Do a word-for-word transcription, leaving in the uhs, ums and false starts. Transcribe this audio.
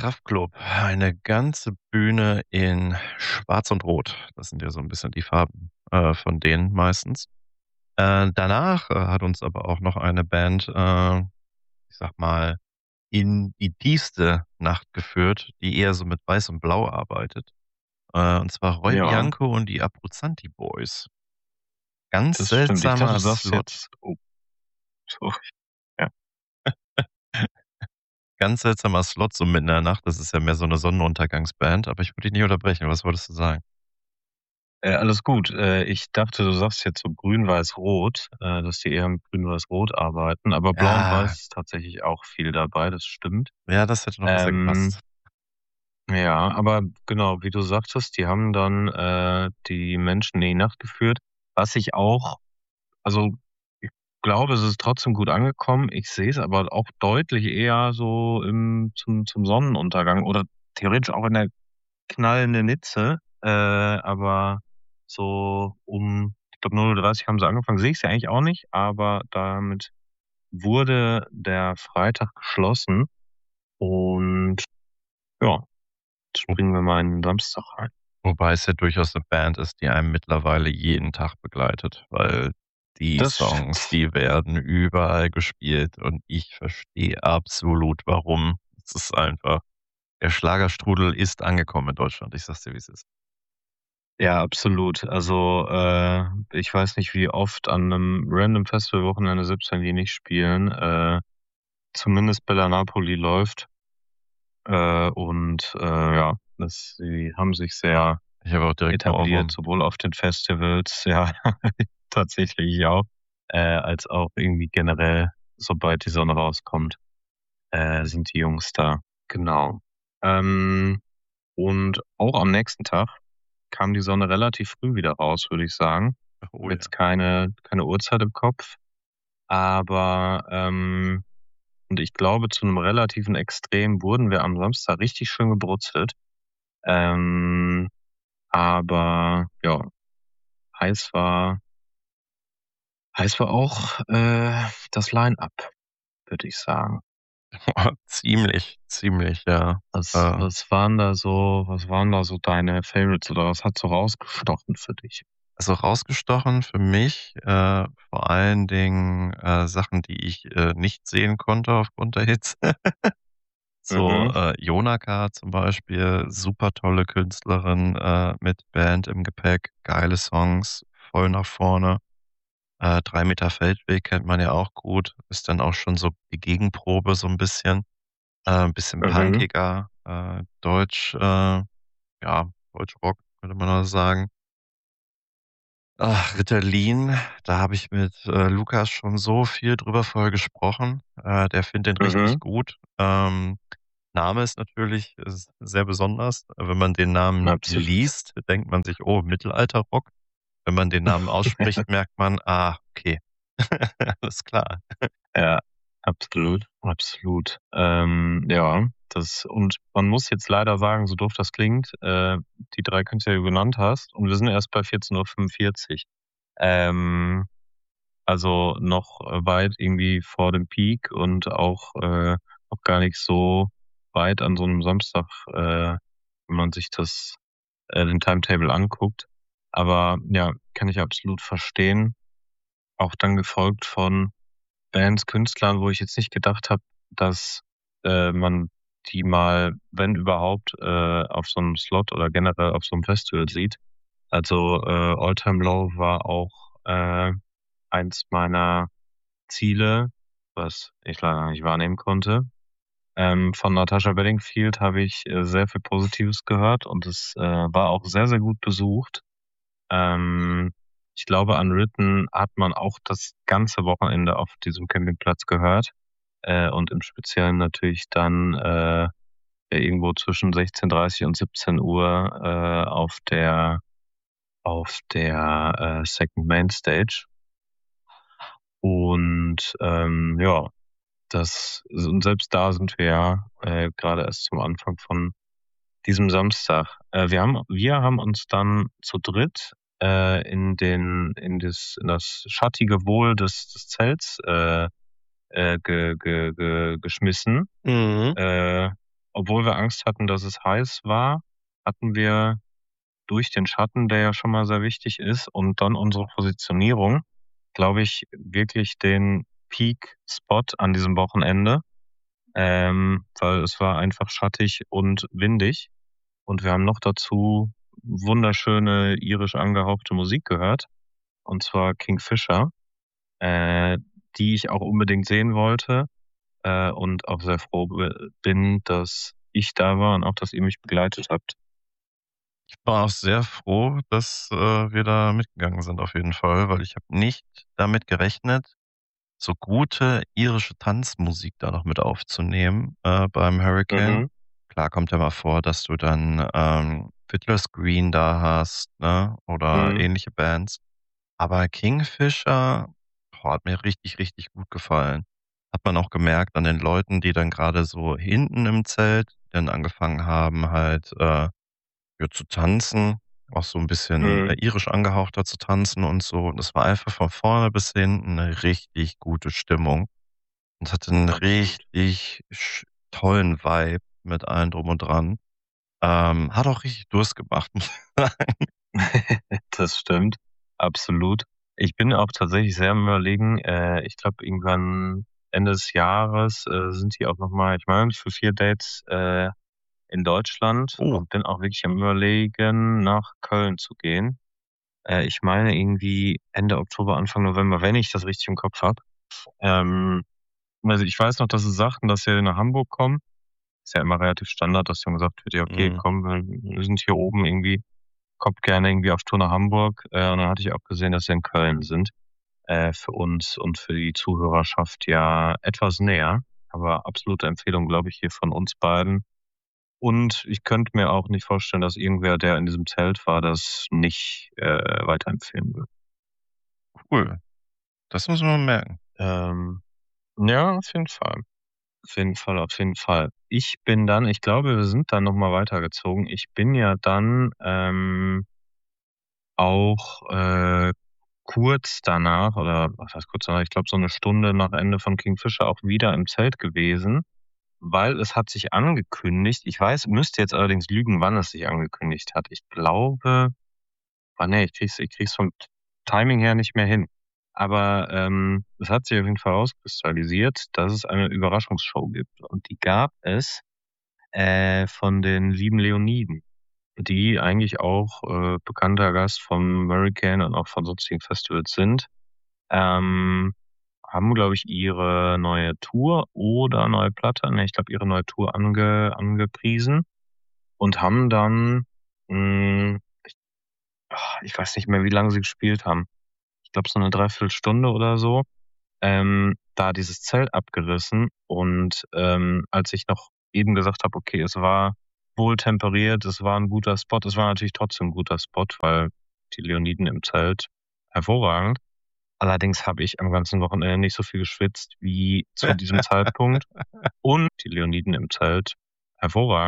Kraftklub, eine ganze Bühne in Schwarz und Rot. Das sind ja so 'n bisschen die Farben, äh, von denen meistens. Äh, danach, äh, hat uns aber auch noch eine Band, äh, ich sage mal, in die tiefste Nacht geführt, die eher so mit Weiß und Blau arbeitet. Äh, und zwar Roy Ja. Bianco und die Abruzzanti Boys. Ganz Das stimmt. Ich dachte, seltsamer du sagst Slot. jetzt oh, sorry. Ja. Ganz seltsamer Slot so mitten in der Nacht. Das ist ja mehr so 'ne Sonnenuntergangsband, aber ich wollte dich nicht unterbrechen. Was wolltest du sagen? Äh, alles gut. Äh, ich dachte, du sagst jetzt so grün, weiß, rot, äh, dass die eher mit grün, weiß, rot arbeiten, aber blau und weiß Ja. ist tatsächlich auch viel dabei, das stimmt. Ja, das hätte noch besser Ähm gepasst. ja, aber genau, wie du sagtest, die haben dann, äh, die Menschen in die Nacht geführt. Was ich auch also, ich glaube, es ist trotzdem gut angekommen. Ich sehe es aber auch deutlich eher so im zum zum Sonnenuntergang oder theoretisch auch in der knallenden Hitze. Äh, aber so um, ich glaube null Uhr dreißig haben sie angefangen, sehe ich sie eigentlich auch nicht, aber damit wurde der Freitag geschlossen und ja, jetzt Wo springen wir mal in den Samstag rein. Wobei es ja durchaus 'ne Band ist, die einen mittlerweile jeden Tag begleitet, weil die Das Songs, stimmt. die werden überall gespielt und ich verstehe absolut warum. Es ist einfach der Schlagerstrudel ist angekommen in Deutschland. Ich sage es dir, wie's ist. Ja, absolut. Also, äh, ich weiß nicht, wie oft an 'nem random Festivalwochenende, selbst wenn die nicht spielen, äh, zumindest Bella Napoli läuft. Äh, und, äh, ja, das sie haben sich sehr Ich habe auch direkt 'n etabliert, Ohrwurm. sowohl auf den Festivals, ja, tatsächlich ich auch, äh, als auch irgendwie generell, sobald die Sonne rauskommt, äh, sind die Jungs da. Genau. Ähm, und auch am nächsten Tag kam die Sonne relativ früh wieder raus, würde ich sagen. Oh Habe ja. jetzt keine keine Uhrzeit im Kopf, aber, ähm und ich glaube, zu 'nem relativen Extrem wurden wir am Samstag richtig schön gebrutzelt. Ähm, aber ja, heiß war heiß war auch, äh, das Line-up, würde ich sagen. Ziemlich, ziemlich, ja. Was Äh was waren da so was waren da so deine Favorites oder was hat so rausgestochen für dich? Also, rausgestochen für mich, äh, vor allen Dingen, äh, Sachen, die ich, äh, nicht sehen konnte aufgrund der Hitze. So, Mhm. äh, Jonaka zum Beispiel, super tolle Künstlerin, äh, mit Band im Gepäck, geile Songs, voll nach vorne. Äh, drei Meter Feldweg kennt man ja auch gut, ist dann auch schon so die Gegenprobe so 'n bisschen. Äh, 'n bisschen Mhm. punkiger, äh, Deutsch äh, ja, Deutschrock, könnte man auch sagen. Ach, Ritalin, da habe ich mit, äh, Lukas schon so viel drüber vorher gesprochen. Äh, der findet den richtig Mhm. gut. Ähm, Name ist natürlich s sehr besonders. Wenn man den Namen Absolut. liest, denkt man sich: „Oh, Mittelalterrock.“ Wenn man den Namen ausspricht, merkt man: „Ah, okay, alles klar.“ Ja, absolut, absolut. Ähm, ja, das und man muss jetzt leider sagen, so doof das klingt, äh, die drei Künstler, die du genannt hast und wir sind erst bei vierzehn Uhr fünfundvierzig. Ähm, also, noch, äh, weit irgendwie vor dem Peak und auch, äh, noch gar nicht so weit an so 'nem Samstag, äh, wenn man sich das äh, den Timetable anguckt. Aber ja, kann ich absolut verstehen. Auch dann gefolgt von Bands, Künstlern, wo ich jetzt nicht gedacht habe, dass, äh, man die mal, wenn überhaupt, äh, auf so 'nem Slot oder generell auf so 'nem Festival sieht. Also, äh, All Time Low war auch, äh, eins meiner Ziele, was ich leider nicht wahrnehmen konnte. Ähm, von Natascha Bedingfield habe ich, äh, sehr viel Positives gehört und es, äh, war auch sehr, sehr gut besucht. Ähm, ich glaube, Unwritten hat man auch das ganze Wochenende auf diesem Campingplatz gehört, äh, und im Speziellen natürlich dann, äh, irgendwo zwischen sechzehn dreißig und siebzehn Uhr, äh, auf der auf der, äh, Second Mainstage. Und, ähm, ja, das und selbst da sind wir ja, äh, grade erst zum Anfang von diesem Samstag. Äh, wir haben wir haben uns dann zu dritt, äh, in den in das in das schattige Wohl des des Zelts, äh, äh, ge ge ge geschmissen. Mhm. Äh, obwohl wir Angst hatten, dass es heiß war, hatten wir durch den Schatten, der ja schon mal sehr wichtig ist, und dann unsere Positionierung, glaube ich, wirklich den Peak-Spot an diesem Wochenende, ähm, weil es war einfach schattig und windig. Und wir haben noch dazu wunderschöne irisch angehauchte Musik gehört, und zwar Kingfisher, äh, die ich auch unbedingt sehen wollte, äh, und auch sehr froh bin, dass ich da war und auch, dass ihr mich begleitet habt. Ich war auch sehr froh, dass, äh, wir da mitgegangen sind auf jeden Fall, weil ich habe nicht damit gerechnet, so gute irische Tanzmusik da noch mit aufzunehmen, äh, beim Hurricane. Mhm. Klar, kommt ja mal vor, dass du dann, ähm, Fiddler's Green da hast, ne, oder Mhm. ähnliche Bands. Aber Kingfisher, boah, hat mir richtig, richtig gut gefallen. Hat man auch gemerkt an den Leuten, die dann grade so hinten im Zelt dann angefangen haben, halt, äh, ja, zu tanzen, auch so 'n bisschen, äh, Mhm. irisch angehauchter zu tanzen und so. Und das war einfach von vorne bis hinten 'ne richtig gute Stimmung und hatte 'n Absolut. richtig sch tollen Vibe mit allem Drum und Dran. Ähm, hat auch richtig Durst gemacht, muss ich sagen. Das stimmt, absolut. Ich bin auch tatsächlich sehr am Überlegen, äh, ich glaube, irgendwann Ende des Jahres, äh, sind die auch noch mal, ich meine, für vier Dates, äh, in Deutschland, Oh. und bin auch wirklich am Überlegen, nach Köln zu gehen. Äh, ich meine irgendwie Ende Oktober, Anfang November, wenn ich das richtig im Kopf habe. Ähm, also, ich weiß noch, dass sie sagten, dass sie nach Hamburg kommen. Ist ja immer relativ Standard, dass dann gesagt wird: „Ja, okay, Mhm. komm, wir wir sind hier oben irgendwie, kommt gerne irgendwie auf Tour nach Hamburg.“ Äh, und dann hatte ich auch gesehen, dass sie in Köln sind. Äh, für uns und für die Zuhörerschaft ja etwas näher, aber absolute Empfehlung, glaube ich, hier von uns beiden. Und ich könnte mir auch nicht vorstellen, dass irgendwer, der in diesem Zelt war, das nicht, äh, weiterempfehlen würde. Cool. Das muss man merken. Ähm, ja, auf jeden Fall. Auf jeden Fall, auf jeden Fall. Ich bin dann ich glaube, wir sind dann noch mal weitergezogen. Ich bin ja dann, ähm auch, äh, kurz danach oder was heißt kurz danach, ich glaube, so 'ne Stunde nach Ende von Kingfisher auch wieder im Zelt gewesen, weil es hat sich angekündigt ich weiß müsste jetzt allerdings lügen, wann es sich angekündigt hat. Ich glaube ah, ne, ich kriege es ich kriege es vom T Timing her nicht mehr hin. Aber, ähm, es hat sich auf jeden Fall rauskristallisiert, dass es eine Überraschungsshow gibt. Und die gab es, äh, von den Lieben Leoniden, die eigentlich auch, äh, bekannter Gast vom Hurricane und auch von sonstigen Festivals sind. Ähm, haben, glaube ich, ihre neue Tour oder neue Platte ne, ich glaube, ihre neue Tour ange angepriesen und haben dann, hm, ich ah, ich weiß nicht mehr, wie lange sie gespielt haben. Ich glaube, so 'ne dreiviertel Stunde oder so, ähm, da dieses Zelt abgerissen. Und, ähm, als ich noch eben gesagt habe: „Okay, es war wohltemperiert, es war 'n guter Spot.“ Es war natürlich trotzdem 'n guter Spot, weil die Leoniden im Zelt hervorragend. Allerdings habe ich am ganzen Wochenende nicht so viel geschwitzt wie zu diesem Zeitpunkt und die Leoniden im Zelt hervorragend.